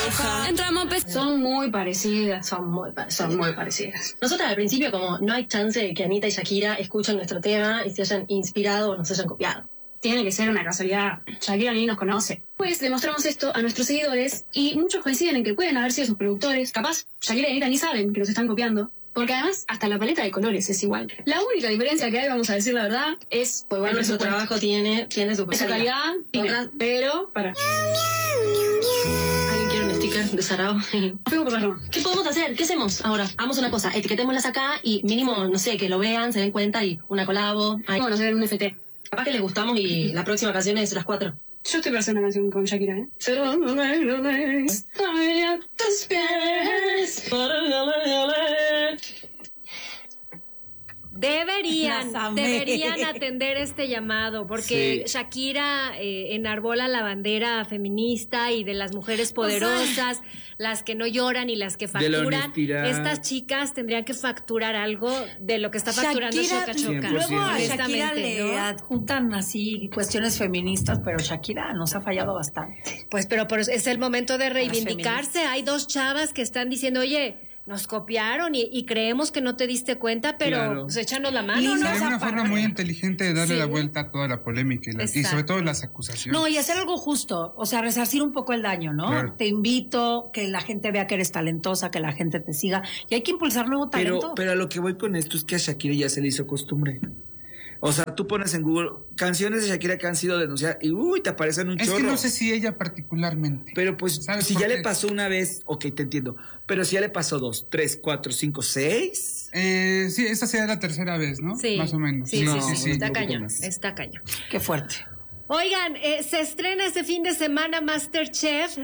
roja. Entramos Son muy parecidas, son muy parecidas. Nosotras al principio como no hay chance de que Anita y Shakira escuchen nuestro tema y se hayan inspirado o nos hayan copiado. Tiene que ser una casualidad. Shakira ni nos conoce. Pues demostramos esto a nuestros seguidores y muchos coinciden en que pueden haber sido sus productores. Capaz, Shakira y Anita ni saben que nos están copiando. Porque además, hasta la paleta de colores es igual. La única diferencia que hay, vamos a decir la verdad, es... Pues bueno, nuestro trabajo tiene su esa calidad, pero... Para... ¿Alguien quiere un sticker de Sarao? ¿Qué podemos hacer? ¿Qué hacemos ahora? Hagamos una cosa, etiquetémoslas acá y mínimo, no sé, que lo vean, se den cuenta y una colabo. Bueno, hacer un FT. Capaz que les gustamos y la próxima canción es las 4. Yo estoy para hacer una canción con Shakira, ¿eh? Estoy a tus pies. Deberían atender este llamado, porque sí. Shakira enarbola la bandera feminista y de las mujeres poderosas, las que no lloran y las que facturan. Estas chicas tendrían que facturar algo de lo que está facturando Xoca Xoca. Luego a Shakira le adjuntan así cuestiones feministas, pero Shakira nos ha fallado bastante. Pues pero es el momento de reivindicarse. Hay dos chavas que están diciendo, oye, nos copiaron y creemos que no te diste cuenta, pero pues échanos la mano. ¿no? Sería una forma muy inteligente de darle la vuelta a toda la polémica y sobre todo las acusaciones. No, y hacer algo justo, o sea, resarcir un poco el daño, ¿no? Claro. Te invito, que la gente vea que eres talentosa, que la gente te siga, y hay que impulsar nuevo talento. Pero a lo que voy con esto es que a Shakira ya se le hizo costumbre. O sea, tú pones en Google canciones de Shakira que han sido denunciadas y te aparecen un chorro. Es que no sé si ella particularmente. Pero pues, si ya le pasó una vez, ok, te entiendo. Pero si ya le pasó 2, 3, 4, 5, 6. Sí, esta sería la tercera vez, ¿no? Sí. Más o menos. Sí. Está cañón. Qué fuerte. Oigan, se estrena este fin de semana MasterChef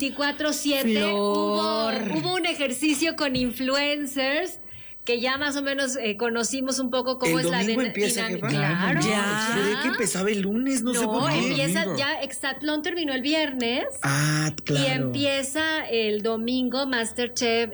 24/7. Hubo un ejercicio con influencers que ya más o menos conocimos un poco cómo es la dinámica. Claro, ya. Creí que empezaba el lunes, no sé por qué. Empieza ya, Exatlón terminó el viernes. Claro. Y empieza el domingo MasterChef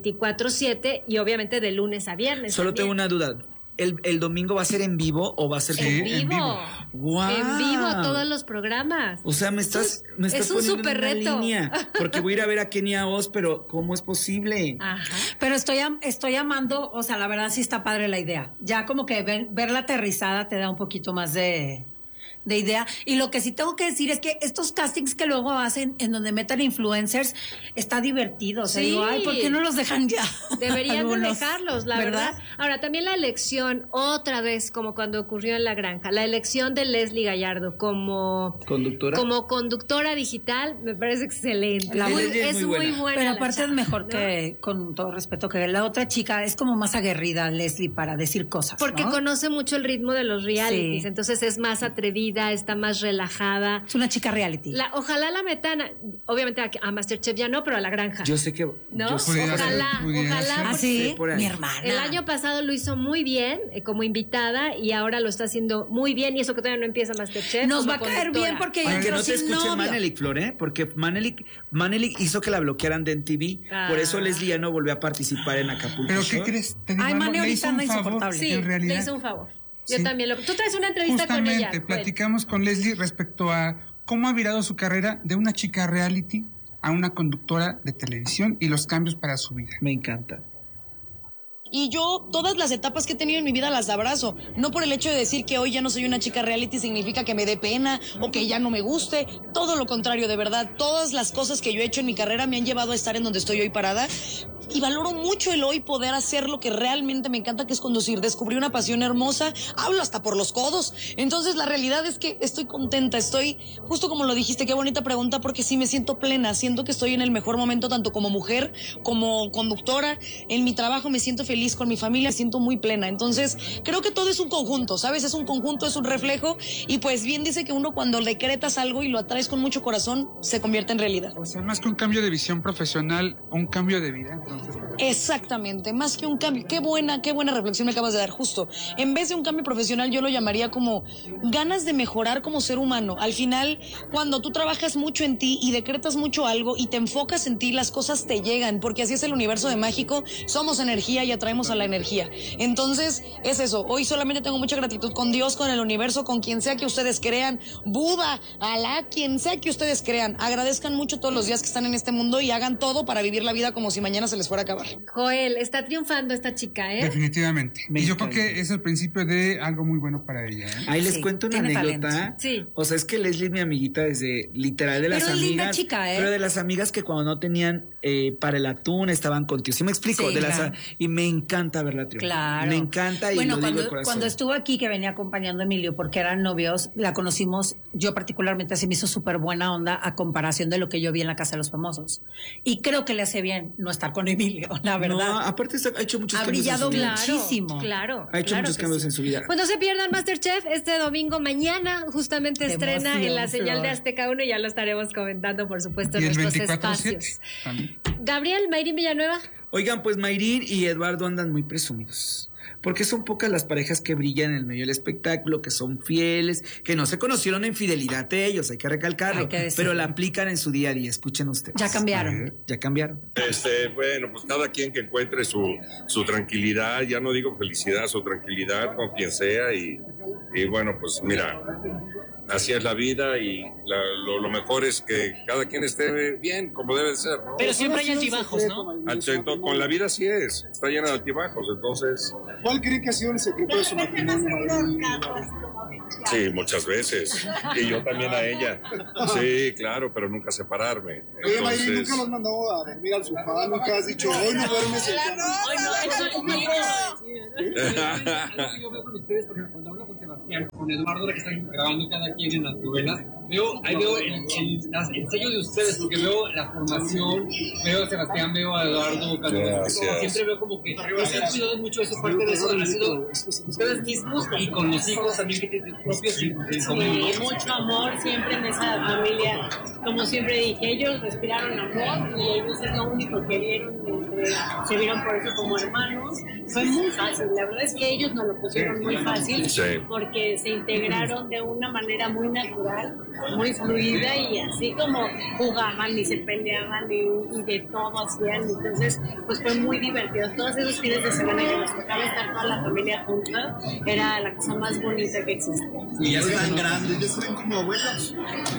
24/7 y obviamente de lunes a viernes. Solo tengo una duda. ¿El domingo va a ser en vivo o va a ser en vivo? Wow. En vivo todos los programas. O sea, me estás es un poniendo súper una reto. Línea, porque voy a ir a ver a Kenia Oz, pero ¿cómo es posible? Ajá. Pero estoy amando, o sea, la verdad sí está padre la idea. Ya como que ver la aterrizada te da un poquito más de idea. Y lo que sí tengo que decir es que estos castings que luego hacen en donde metan influencers está divertido. O sea, digo, ay, ¿por qué no los dejan ya? Deberían de dejarlos, la verdad. Ahora, también la elección, otra vez, como cuando ocurrió en La Granja, la elección de Leslie Gallardo como conductora digital, me parece excelente. Es muy buena. Pero aparte es mejor que, con todo respeto, que la otra chica es como más aguerrida, Leslie, para decir cosas. Porque conoce mucho el ritmo de los realities, entonces es más atrevida, está más relajada. Es una chica reality. Ojalá la metan, obviamente a MasterChef ya no, pero a La Granja. Yo sé que... ¿no? Ojalá. Sí, mi hermana. El año pasado lo hizo muy bien como invitada y ahora lo está haciendo muy bien y eso que todavía no empieza MasterChef. Nos va a caer bien porque... Aunque no te escuche Manelik, Flor, porque Manelik hizo que la bloquearan de MTV. Por eso Leslie ya no volvió a participar en Acapulco. ¿Pero qué crees? Ay, Mane ahorita anda insoportable. Sí, le hizo un favor. Yo también Tú traes una entrevista con ella. Justamente, platicamos con Leslie respecto a cómo ha virado su carrera de una chica reality a una conductora de televisión y los cambios para su vida. Me encanta. Y yo todas las etapas que he tenido en mi vida las abrazo. No por el hecho de decir que hoy ya no soy una chica reality significa que me dé pena o que ya no me guste. Todo lo contrario, de verdad. Todas las cosas que yo he hecho en mi carrera me han llevado a estar en donde estoy hoy parada. Y valoro mucho el hoy poder hacer lo que realmente me encanta, que es conducir. Descubrí una pasión hermosa, hablo hasta por los codos. Entonces la realidad es que estoy contenta, estoy, justo como lo dijiste, qué bonita pregunta, porque sí me siento plena, siento que estoy en el mejor momento tanto como mujer, como conductora, en mi trabajo me siento feliz, con mi familia me siento muy plena. Entonces creo que todo es un conjunto, ¿sabes? Es un conjunto, es un reflejo y pues bien dice que uno cuando decretas algo y lo atraes con mucho corazón, se convierte en realidad. O sea, más que un cambio de visión profesional, un cambio de vida, entonces. Exactamente, más que un cambio. Qué buena reflexión me acabas de dar, justo. En vez de un cambio profesional, yo lo llamaría como ganas de mejorar como ser humano. Al final, cuando tú trabajas mucho en ti y decretas mucho algo y te enfocas en ti, las cosas te llegan, porque así es el universo de mágico. Somos energía y atraemos atraemos a la energía. Entonces, es eso. Hoy solamente tengo mucha gratitud con Dios, con el universo, con quien sea que ustedes crean, Buda, Alá, quien sea que ustedes crean. Agradezcan mucho todos los días que están en este mundo y hagan todo para vivir la vida como si mañana se les fuera a acabar. Joel, está triunfando esta chica, ¿eh? Definitivamente. Y yo creo que es el principio de algo muy bueno para ella, ¿eh? Ahí les cuento una anécdota. Talento. Sí. O sea, es que Leslie es mi amiguita desde literal de las Pero es linda amigas. chica, ¿eh? Pero de las amigas que cuando no tenían para el atún estaban contigo. ¿Sí me explico? Sí, de las claro. Y me encanta verla triunfar. Claro. Me encanta y bueno, lo digo de corazón. cuando estuvo aquí, que venía acompañando a Emilio, porque eran novios, la conocimos, yo particularmente, se me hizo súper buena onda a comparación de lo que yo vi en la Casa de los Famosos. Y creo que le hace bien no estar con Emilio, la verdad. No, aparte ha hecho muchos Ha cambios brillado en su vida. muchísimo. Claro. Ha hecho muchos cambios en su vida. Pues no se pierdan Masterchef este domingo. Mañana justamente Qué estrena emoción, en la señal de Flor. Azteca 1 y ya lo estaremos comentando, por supuesto, Y en el nuestros 24/7 espacios. también. Gabriel, Mayrin Villanueva. Oigan, pues Mayrin y Eduardo andan muy presumidos. Porque son pocas las parejas que brillan en el medio del espectáculo, que son fieles, que no se conocieron en fidelidad de ellos, hay que recalcarlo, Hay que decirlo. pero la aplican en su día a día. Escuchen ustedes. Ya cambiaron. Ya cambiaron. Bueno, pues cada quien que encuentre su tranquilidad, ya no digo felicidad, su tranquilidad con quien sea y bueno, pues mira, así es la vida y lo mejor es que cada quien esté bien, como debe ser, ¿no? Pero siempre hay altibajos, ¿no? Con la vida sí es, está llena de altibajos, entonces... ¿Cuál cree que ha sido el secreto de su matrimonio? Sí, muchas veces. Y yo también a ella. Sí, claro, pero nunca separarme. Oye, Mayrin, Entonces... ¿nunca lo has mandado a dormir al sofá? ¿Nunca has dicho, hoy no duermes en Yo veo con ustedes, por ejemplo, cuando hablo con Sebastián, con Eduardo, que están grabando cada quien en las novelas, ahí veo el sello de ustedes, porque veo la formación, veo a Sebastián, veo a Eduardo, siempre veo como que se han cuidado mucho eso, parte de eso ha sido ustedes mismos y con los hijos también que tienen propios en común, ¿no? Mucho amor siempre en esa familia. Como siempre dije, ellos respiraron amor y ellos es lo único que vieron, se vieron por eso como hermanos. Fue muy fácil, la verdad es que ellos nos lo pusieron muy fácil porque se integraron de una manera muy natural, muy fluida y así como jugaban y se peleaban y de todo hacían. Entonces, pues fue muy divertido. Todos esos fines de semana que nos tocaba estar toda la familia junta, era la cosa más bonita que existe. Y ya están grandes, ya están como abuelos.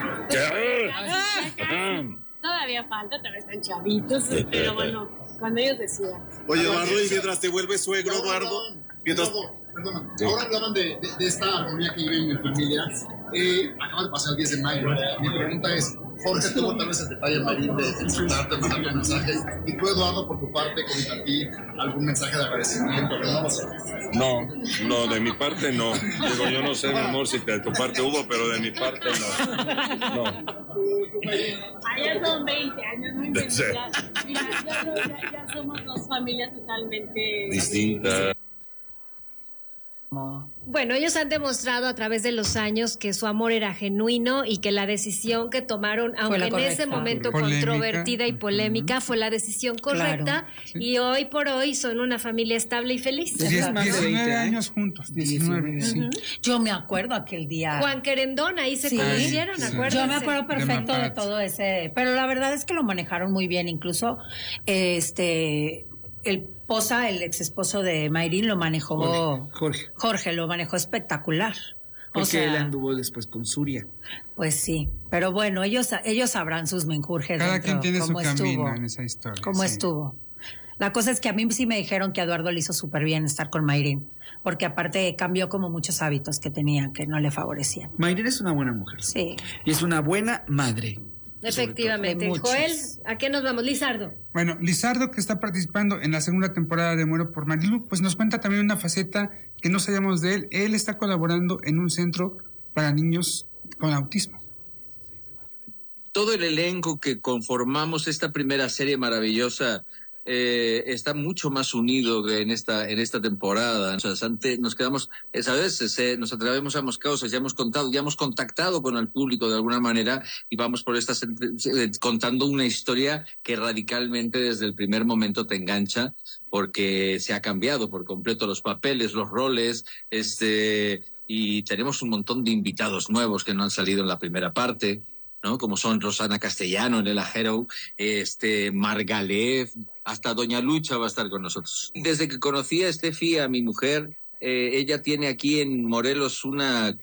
Todavía falta, todavía están chavitos, pero bueno, cuando ellos decidan. Oye, Eduardo, y mientras te vuelves suegro, Eduardo, perdona, ahora hablaban de esta armonía que viven en familia. Acaba de pasar el 10 de mayo. Mi pregunta es, Jorge tuvo tal vez el detalle, Mayrin, de felicitarte, mandarte mensajes. Y tú, Eduardo, por tu parte, con a ti algún mensaje de agradecimiento. No, de mi parte no. Digo, yo no sé, mi amor, si de tu parte hubo, pero de mi parte no. Allá son 20 años, no inventes. Sí. Ya somos dos familias totalmente Distintas. Bueno, ellos han demostrado a través de los años que su amor era genuino y que la decisión que tomaron, aunque en ese momento Polémica. controvertida y polémica, fue la decisión correcta. Claro. Y hoy por hoy son una familia estable y feliz. 19 años juntos, 19. Sí. Yo me acuerdo aquel día. Juan Querendón, ahí se Sí. conocieron, Sí. acuérdense. Yo me acuerdo perfecto de Mapache. todo ese, pero la verdad es que lo manejaron muy bien, incluso el Poza, el ex esposo de Mayrin, lo manejó Jorge, lo manejó espectacular. porque él anduvo después con Suria. Pues sí, pero bueno, ellos sabrán sus menjurjes. Cada dentro, quien tiene su cómo camino estuvo, en esa historia. cómo sí. estuvo. La cosa es que a mí sí me dijeron que a Eduardo le hizo súper bien estar con Mayrin, porque aparte cambió como muchos hábitos que tenía que no le favorecían. Mayrin es una buena mujer. Sí. Y es una buena madre. Efectivamente. De muchos. Joel, ¿a qué nos vamos? Lizardo. Bueno, Lizardo, que está participando en la segunda temporada de Muero por Marilu, pues nos cuenta también una faceta que no sabíamos de él. Él está colaborando en un centro para niños con autismo. Todo el elenco que conformamos esta primera serie maravillosa está mucho más unido en esta temporada. O sea, antes nos quedamos, a veces nos atrevemos a más cosas, ya hemos contactado con el público de alguna manera y vamos por contando una historia que radicalmente desde el primer momento te engancha porque se ha cambiado por completo los papeles, los roles, y tenemos un montón de invitados nuevos que no han salido en la primera parte. ¿no? Como son Rosana Castellano, Nela Hero, Margalef, hasta Doña Lucha va a estar con nosotros. Desde que conocí a Estefi, a mi mujer, ella tiene aquí en Morelos una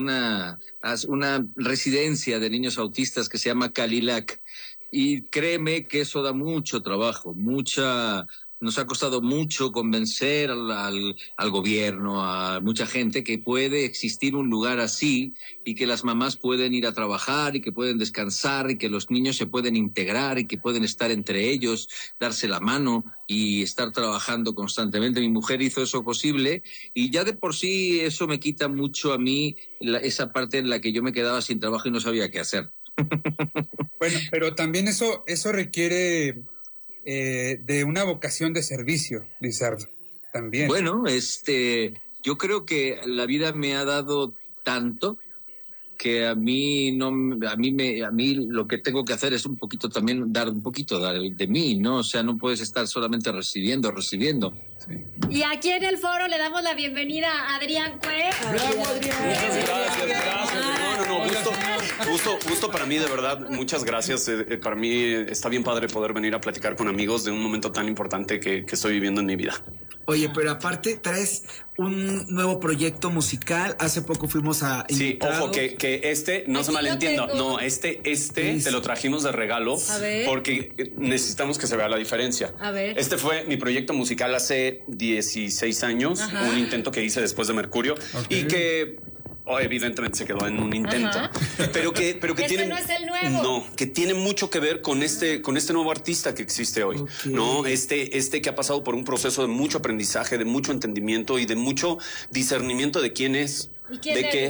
residencia de niños autistas que se llama Calilac. Y créeme que eso da mucho trabajo, nos ha costado mucho convencer al gobierno, a mucha gente que puede existir un lugar así y que las mamás pueden ir a trabajar y que pueden descansar y que los niños se pueden integrar y que pueden estar entre ellos, darse la mano y estar trabajando constantemente. Mi mujer hizo eso posible y ya de por sí eso me quita mucho a mí esa parte en la que yo me quedaba sin trabajo y no sabía qué hacer. Bueno, pero también eso requiere de una vocación de servicio, Lizardo, también. Bueno, yo creo que la vida me ha dado tanto que a mí lo que tengo que hacer es un poquito también dar un poquito de mí, ¿no? O sea, no puedes estar solamente recibiendo. Sí. Y aquí en el foro le damos la bienvenida a Adrián Cue. ¡Bravo, Adrián! Gracias. Gusto para mí, de verdad. Muchas gracias. Para mí está bien padre poder venir a platicar con amigos de un momento tan importante que estoy viviendo en mi vida. Oye, pero aparte traes un nuevo proyecto musical. Hace poco fuimos a invitados. Sí, ojo, que no Aquí se malentienda. lo tengo. No, te lo trajimos de regalo porque necesitamos que se vea la diferencia. A ver. Este fue mi proyecto musical hace 16 años, un intento que hice después de Mercurio y que evidentemente se quedó en un intento, pero que tiene, no es el nuevo. No, que tiene mucho que ver con este nuevo artista que existe hoy, ¿no? Este que ha pasado por un proceso de mucho aprendizaje, de mucho entendimiento y de mucho discernimiento de quién es, ¿Y quién de eres? qué